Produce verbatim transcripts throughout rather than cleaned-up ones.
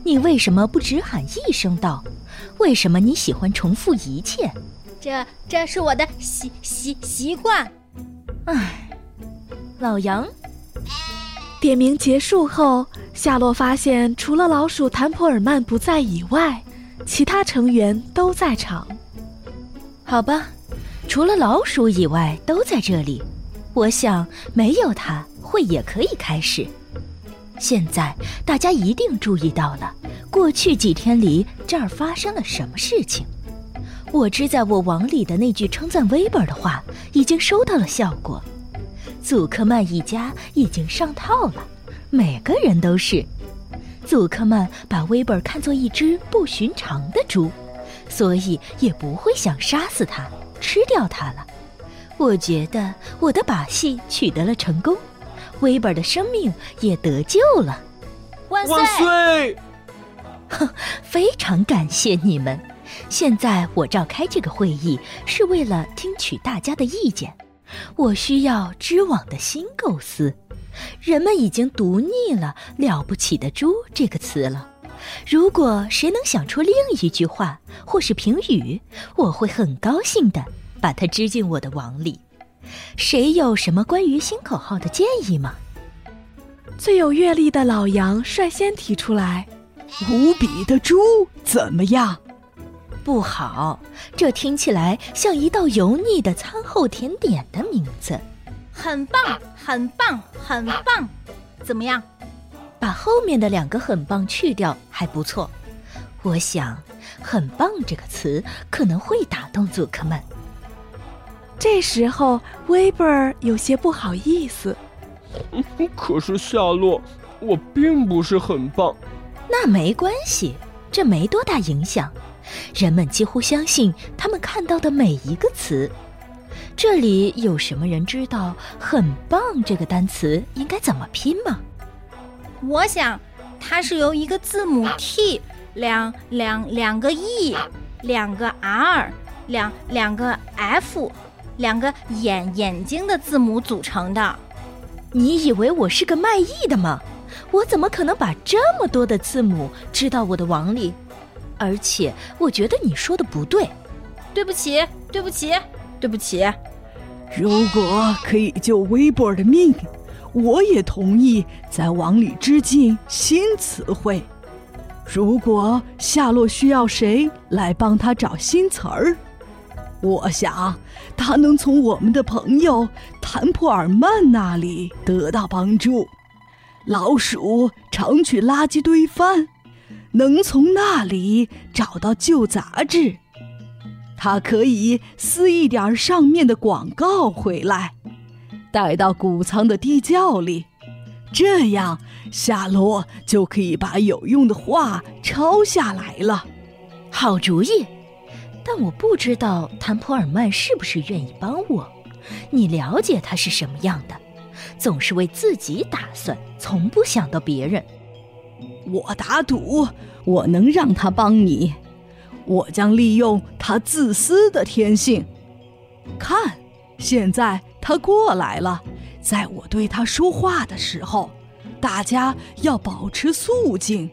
你为什么不只喊一声道？为什么你喜欢重复一切？ 这这是我的习习习惯。 唉，老杨。 点名结束后，夏洛发现除了老鼠谭普尔曼不在以外，其他成员都在场。 好吧，除了老鼠以外都在这里，我想没有他会也可以开始。现在大家一定注意到了，过去几天里这儿发生了什么事情。我织在我网里的那句称赞威伯的话已经收到了效果，祖克曼一家已经上套了，每个人都是。祖克曼把威伯看作一只不寻常的猪，所以也不会想杀死他，吃掉他了。我觉得我的把戏取得了成功，威伯的生命也得救了。 万岁！ 万岁！ 哼，非常感谢你们。现在我召开这个会议是为了听取大家的意见，我需要织网的新构思。人们已经读腻了了不起的猪这个词了，如果谁能想出另一句话或是评语，我会很高兴地把它织进我的网里。谁有什么关于新口号的建议吗？ 最有阅历的老杨率先提出来， 无比的猪怎么样？ 不好，这听起来像一道油腻的餐后甜点的名字。 很棒，很棒，很棒，怎么样？ 把后面的两个很棒去掉还不错。我想很棒这个词可能会打动祖克曼。 这时候威伯有些不好意思， 可是夏洛，我并不是很棒。 那没关系，这没多大影响。人们几乎相信他们看到的每一个词。这里有什么人知道很棒这个单词应该怎么拼吗？ 我想它是由一个字母 T 两两两个 E 两个 R 两两个 F 两个眼眼睛的字母组成的。 你以为我是个卖艺的吗？我怎么可能把这么多的字母织到我的网里？而且我觉得你说的不对。 对不起，对不起，对不起。 如果可以救威伯的命，我也同意在网里织进新词汇。如果夏洛需要谁来帮他找新词儿，我想他能从我们的朋友谭普尔曼那里得到帮助。老鼠常去垃圾堆翻，能从那里找到旧杂志。他可以撕一点上面的广告回来，带到谷仓的地窖里，这样夏洛就可以把有用的话抄下来了。 好主意，但我不知道谭普尔曼是不是愿意帮我。你了解他是什么样的，总是为自己打算，从不想到别人。 我打赌我能让他帮你，我将利用他自私的天性。看，现在他过来了，在我对他说话的时候，大家要保持肃静。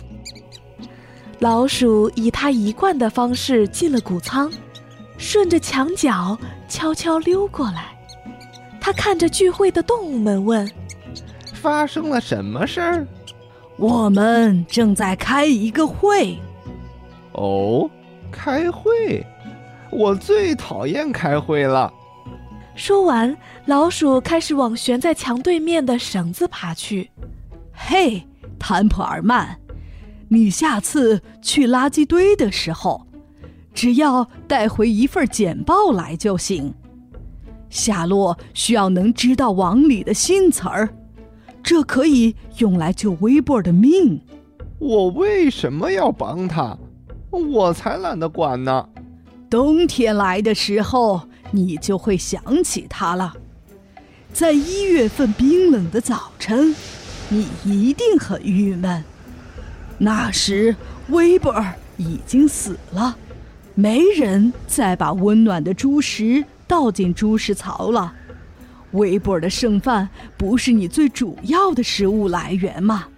老鼠以他一贯的方式进了谷仓，顺着墙角悄悄溜过来。他看着聚会的动物们问： 发生了什么事儿？ 我们正在开一个会。 哦，开会？我最讨厌开会了。 说完，老鼠开始往悬在墙对面的绳子爬去。 嘿，谭普尔曼，你下次去垃圾堆的时候，只要带回一份简报来就行。夏洛需要能知道网里的新词儿，这可以用来救威伯的命。 我为什么要帮他？我才懒得管呢。 冬天来的时候，你就会想起他了。在一月份冰冷的早晨，你一定很郁闷。那时威伯已经死了，没人再把温暖的猪食倒进猪食槽了。威伯的剩饭不是你最主要的食物来源吗？